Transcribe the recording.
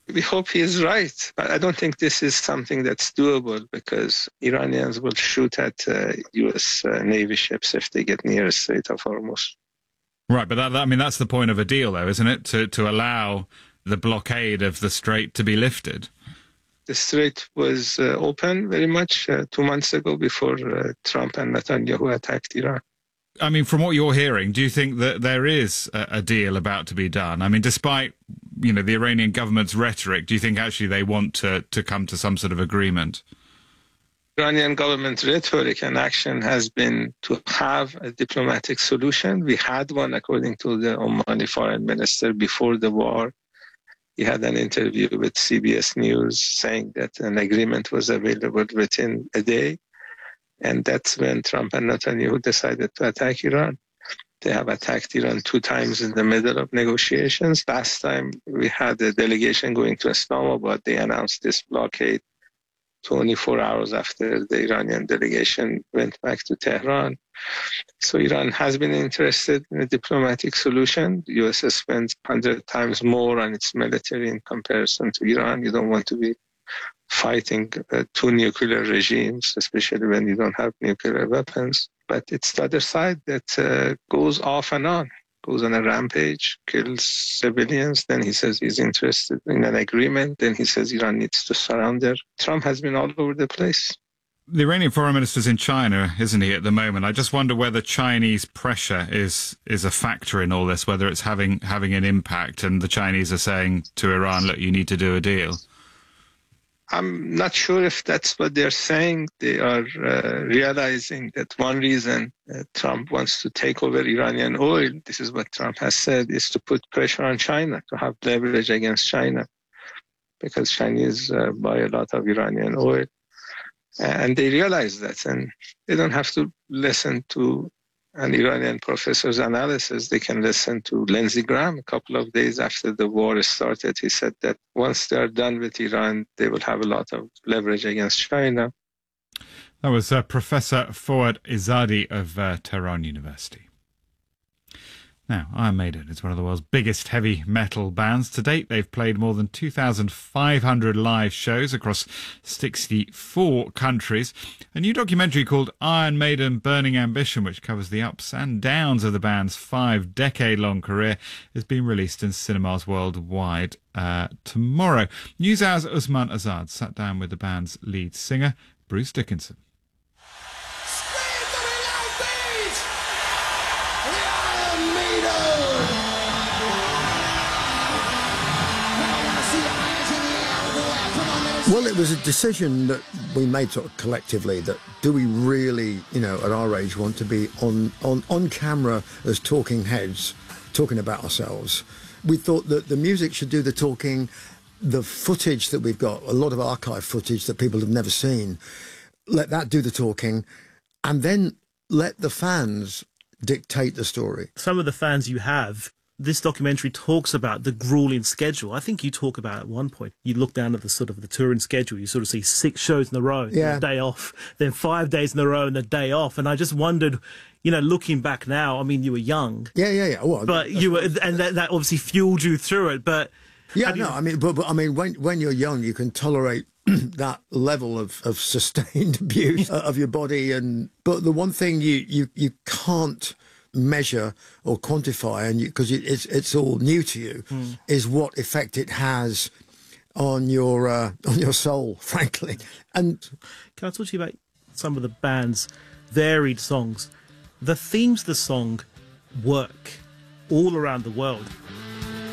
We hope he is right. But I don't think this is something that's doable because Iranians will shoot at U.S. Navy ships if they get near the Strait of Hormuz. Right, but that's the point of a deal, though, isn't it? To allow the blockade of the strait to be lifted. The strait was open very much 2 months ago before Trump and Netanyahu attacked Iran. I mean, from what you're hearing, do you think that there is a deal about to be done? I mean, despite, the Iranian government's rhetoric, do you think actually they want to come to some sort of agreement? Iranian government rhetoric and action has been to have a diplomatic solution. We had one, according to the Omani foreign minister, before the war. He had an interview with CBS News saying that an agreement was available within a day. And that's when Trump and Netanyahu decided to attack Iran. They have attacked Iran 2 times in the middle of negotiations. Last time we had a delegation going to Islamabad. They announced this blockade 24 hours after the Iranian delegation went back to Tehran. So Iran has been interested in a diplomatic solution. The U.S. has spent 100 times more on its military in comparison to Iran. You don't want to be fighting 2 nuclear regimes, especially when you don't have nuclear weapons. But it's the other side that goes off and on, goes on a rampage, kills civilians. Then he says he's interested in an agreement. Then he says Iran needs to surrender. Trump has been all over the place. The Iranian foreign minister's in China, isn't he, at the moment? I just wonder whether Chinese pressure is a factor in all this, whether it's having an impact, and the Chinese are saying to Iran, look, you need to do a deal. I'm not sure if that's what they're saying. They are realizing that one reason Trump wants to take over Iranian oil, this is what Trump has said, is to put pressure on China, to have leverage against China, because Chinese buy a lot of Iranian oil. And they realize that, and they don't have to listen to an Iranian professor's analysis. They can listen to Lindsey Graham. A couple of days after the war started, he said that once they're done with Iran, they will have a lot of leverage against China. That was Professor Fouad Izzadi of Tehran University. Now, Iron Maiden is one of the world's biggest heavy metal bands. To date, they've played more than 2,500 live shows across 64 countries. A new documentary called Iron Maiden Burning Ambition, which covers the ups and downs of the band's 5-decade-long career, is being released in cinemas worldwide tomorrow. NewsHour's Usman Azad sat down with the band's lead singer, Bruce Dickinson. Well, it was a decision that we made sort of collectively, that do we really, at our age, want to be on camera as talking heads, talking about ourselves. We thought that the music should do the talking, the footage that we've got, a lot of archive footage that people have never seen, let that do the talking, and then let the fans dictate the story. Some of the fans you have, this documentary talks about the grueling schedule. I think you talk about at one point, you look down at the sort of the touring schedule, you sort of see 6 shows in a row, yeah, a day off, then 5 days in a row and a day off. And I just wondered, looking back now, I mean, you were young. Yeah. Well, but you were, and that obviously fueled you through it. But yeah, no, I mean, but I mean, when you're young, you can tolerate that level of sustained abuse of your body. But the one thing you can't measure or quantify, and because it's all new to you, is what effect it has on your soul, frankly. And can I talk to you about some of the band's varied songs? The themes of the song work all around the world.